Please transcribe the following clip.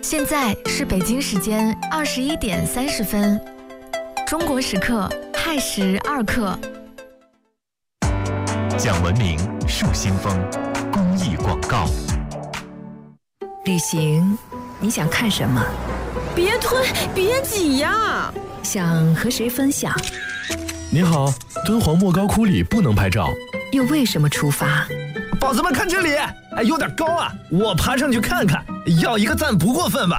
现在是北京时间21:30，中国时刻亥时2刻。 讲文明树新风，公益广告。 旅行，你想看什么？ 别推，别挤呀！ 想和谁分享？ 你好，敦煌莫高窟里不能拍照。 又为什么出发？ 宝子们看这里，有点高啊，我爬上去看看，要一个赞不过分吧？